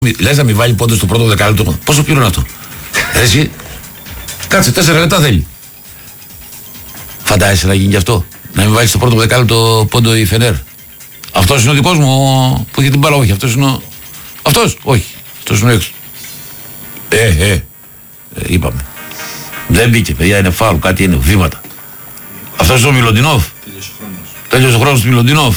Λες να μην βάλει πόντο στο πρώτο δεκάλεπτο. Πόσο πληρώνει αυτό? Εσύ, κάτσε 4 λεπτά θέλει. Φαντάζεσαι να γίνει γι' αυτό? Να μην βάλει στο πρώτο δεκάλεπτο πόντο η Φενέρ. Αυτός είναι ο δικός μου που είχε την μπάλα. Όχι, αυτός είναι ο... Αυτός, όχι. Αυτός είναι ο έξω. Είπαμε. Δεν μπήκε, παιδιά, είναι φάουλ, κάτι είναι, βήματα. Αυτός είναι ο Μιλοντινόφ. Τέλειωσε ο χρόνος του Μιλοντινόφ.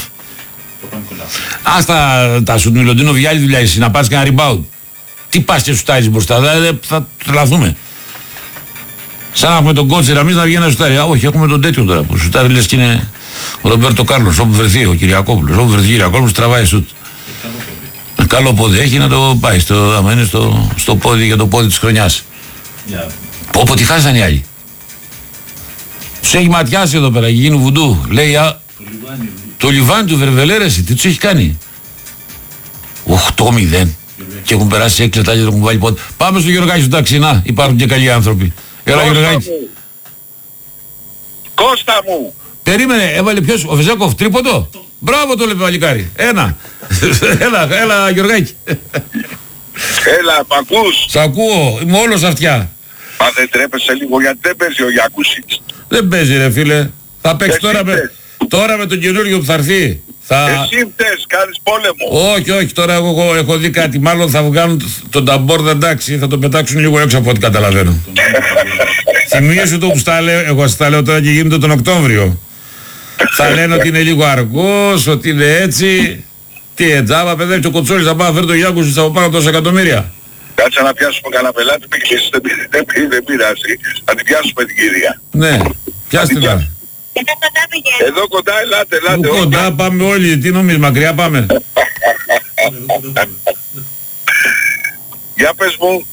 Άστα τα σου του Μιλοντινόφ για άλλη δουλειά εσύ, να πας και ένα rebound. Τι πας και σουτάρεις μπροστά, θα τρελαθούμε. Σαν να έχουμε τον Κότσερα, εμείς να βγαίνει να σουτάρει. Όχι, έχουμε τον τέτοιο τώρα που σουτάρει, λες και είναι ο Ρομπέρτο Κάρλος, όπου βρεθεί ο Κυριακόπουλος. Όπου βρεθεί ο Κυριακόπουλος τραβάει σουτ. Καλό πόδι έχει να το πάει, άμα είναι στο πόδι για το πόδι της χρονιάς. Πω τι χάσαν οι άλλοι. Τους έχει ματιάσει εδώ πέρα, γίνει βουντού. Λέει το Λιβάνι του Βερβελέρεση, τι τους έχει κάνει? 8-0 και έχουν περάσει 6 λεπτά και δεν έχουν βάλει πότε. Πάμε στο Γεωργάκη του Ταξινά, υπάρχουν και καλοί άνθρωποι. Έλα Γεωργάκη. Κώστα μου. Περίμενε, έβαλε ποιος, ο Βεζέκοφ, τρίποντο. Μπράβο το λέει παλικάρι. Ένα. Έλα Γεωργάκη. Έλα, μ' ακούς? Σ' ακούω, είμαι όλος αυτιά. Μα δεν τρέπεσαι λίγο γιατί δεν παίζει ο Γιακούσιτς? Δεν παίζει ρε φίλε. Θα παίξει τώρα με τον καινούργιο που θα έρθει. Εσύ φταίς, κάνεις πόλεμο. Όχι, τώρα εγώ έχω δει κάτι. Μάλλον θα βγάλουν τον Ταμπόρδα, εντάξει, θα τον πετάξουν λίγο έξω από ό,τι καταλαβαίνω. Θυμήσου το που στα λέω, εγώ στα λέω τώρα και γίνεται τον Οκτώβριο. Θα λένε ότι είναι λίγο αργός, ότι είναι έτσι. Τι ετζάβα, παιδεύει ο Κοτσόλης, θα πάει να φέρει τον Γιάκουσιτς από πάνω τόσα εκατομμύρια. Κάτσε να πιάσουμε κανένα πελάτη, με κλείσεις, δεν πειράζει. Θα την πιάσουμε την κυρία. Ναι, πιάστε τα. Εδώ κοντά, ελάτε. Εδώ κοντά πάμε όλοι, τι νομίζεις, μακριά πάμε? Για πες μου.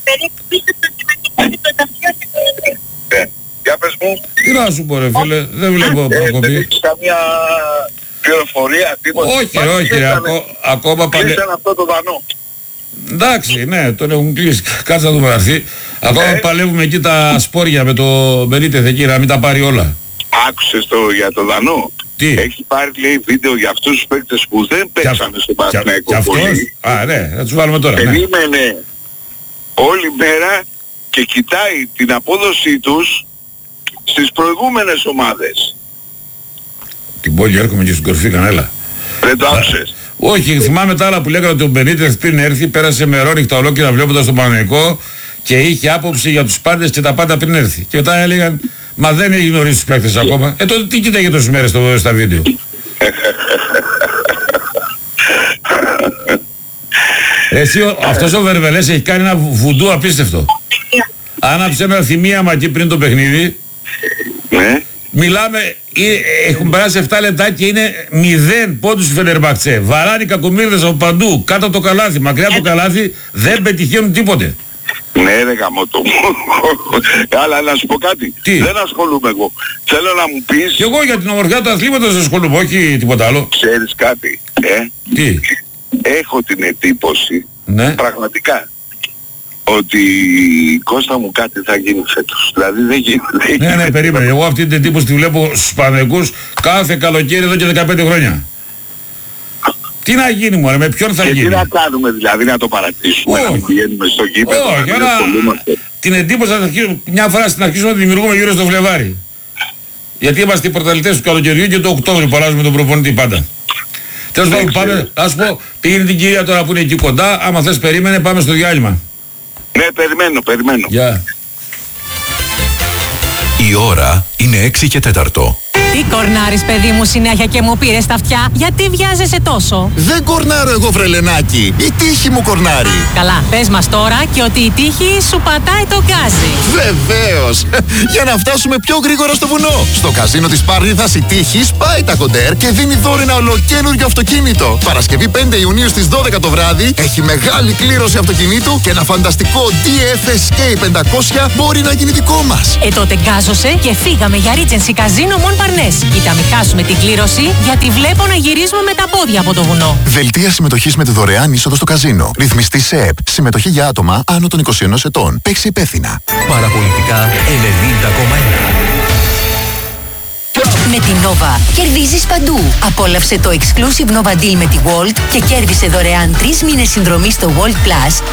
Για πες μου. Τι να σου πω ρε φίλε, δεν βλέπω προκοπή. Δεν έχεις καμία πληροφορία, τίποτα? Όχι ρε, ακόμα κλείσαν αυτό το δανό. Εντάξει, ναι, τον έχουν κλείσει. Κάτσε να δούμε να έρθει. Ακόμα παλεύουμε εκεί τα σπόρια με το Μπενίτεθ εκεί, να μην τα πάρει όλα. Άκουσες για το δανό? Τι? Έχει πάρει λέει βίντεο για αυτούς τους παίκτες που δεν παίξανε στο Παναθηναϊκό πολύ. Ναι, θα τους βάλουμε τώρα. Περίμενε όλη μέρα και κοιτάει την απόδοσή τους στις προηγούμενες ομάδες. Την πόλη έρχομαι και στην κορφή κανέλα. Δεν το άκουσες? Όχι, θυμάμαι τα άλλα που λέγανε ότι ο Μπενίτεθ πριν έρθει, πέρασε μερόνυχτα ολόκληρα βλέποντας τον Παναθηναϊκό και είχε άποψη για τους πάντες και τα πάντα πριν έρθει. Και μετά έλεγαν, μα δεν έχει γνωρίσει τους παίκτες ακόμα. Τότε τι κοίταγε τόσες μέρες στα βίντεο? Εσύ, αυτός ο Βερβελές έχει κάνει ένα βουντού απίστευτο. Άναψε ένα θυμίαμα εκεί πριν το παιχνίδι. Ναι. Μιλάμε, έχουν περάσει 7 λεπτά και είναι 0 πόντους του Φενερμπαχτσέ. Βαράνοι κακομοίρδες από παντού, κάτω από το καλάθι, μακριά από το καλάθι, δεν πετυχαίνουν τίποτε. Ναι ρε γαμώτο μου. Αλλά να σου πω κάτι. Τι? Δεν ασχολούμαι εγώ. Θέλω να μου πεις... Κι εγώ για την ομορφιά του αθλήματος ασχολούμαι, όχι τίποτα άλλο. Ξέρεις κάτι? Τι? Έχω την εντύπωση, ναι, πραγματικά, ότι Κώστα μου κάτι θα γίνει φέτος. Δηλαδή δεν γίνεται. Ναι, περίμενε. Εγώ αυτή την εντύπωση τη βλέπω στους Παναθηναϊκούς κάθε καλοκαίρι εδώ και 15 χρόνια. Τι να γίνει μωρέ, με ποιον θα γίνει? Τι να κάνουμε δηλαδή, να το παρατήσουμε? Όχι. Να πηγαίνουμε στο γήπεδο? Όχι, αλλά την εντύπωση θα μια φορά στην αρχή να τη δημιουργούμε γύρω στο Φλεβάρι. Γιατί είμαστε οι πρωταθλητές του καλοκαιριού και το Οκτώβριο που αλλάζουμε τον προπονητή πάντα. Τέλος πάντων, πάμε, ας πω, πήγαινε την κυρία τώρα που είναι εκεί κοντά, άμα θες περίμενε, πάμε στο διάλειμμα. Ναι, περιμένω. Γεια. Η ώρα είναι 6 και 4. Τι κορνάρεις παιδί μου συνέχεια και μου πήρες τα αυτιά? Γιατί βιάζεσαι τόσο? Δεν κορνάρω εγώ βρελενάκι. Η τύχη μου κορνάρει. Καλά, πες μας τώρα και ότι η τύχη σου πατάει το γκάζι. Βεβαίως. Για να φτάσουμε πιο γρήγορα στο βουνό. Στο καζίνο της Πάρνηθας η τύχη σπάει τα κοντέρ και δίνει δώρο ένα ολοκαίνουργιο αυτοκίνητο. Παρασκευή 5 Ιουνίου στις 12 το βράδυ έχει μεγάλη κλήρωση αυτοκινήτου και ένα φανταστικό DFSK 500 μπορεί να γίνει δικό μας. Τότε γκάζωσε και φύγαμε για Regency Casino Mon Parnes. Κοίτα μη χάσουμε την κλήρωση, γιατί βλέπω να γυρίζουμε με τα πόδια από το βουνό. Δελτία συμμετοχής με τη δωρεάν είσοδο στο καζίνο. Ρυθμιστή σε ΕΠ. Συμμετοχή για άτομα άνω των 21 ετών. Παίξει υπεύθυνα. Παραπολιτικά 90,1. Με την Nova κερδίζεις παντού. Απόλαυσε το exclusive Nova Deal με τη Walt και κέρδισε δωρεάν 3 μήνες συνδρομή στο Walt Plus